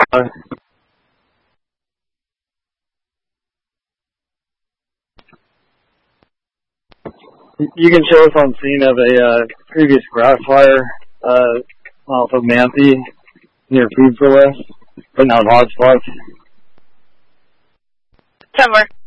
You can show us on scene of a previous grass fire off of Manthe near Food for Less, putting out hotspots. 10 more.